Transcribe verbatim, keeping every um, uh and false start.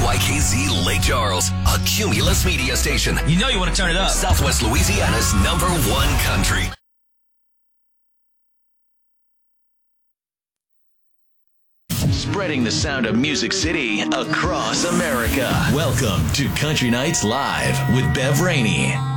Y K Z Lake Charles, a Cumulus media station. You know you want to turn it up. Southwest Louisiana's number one country. Spreading the sound of Music City across America. Welcome to Country Nights Live with Bev Rainey.